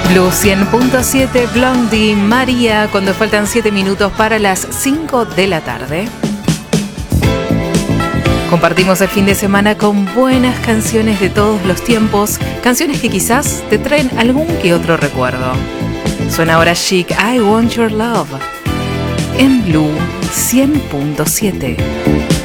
Blue 100.7, Blondie, María, cuando faltan 7 minutos para las 5 de la tarde. Compartimos el fin de semana con buenas canciones de todos los tiempos, canciones que quizás te traen algún que otro recuerdo. Suena ahora Chic, I Want Your Love, en Blue 100.7.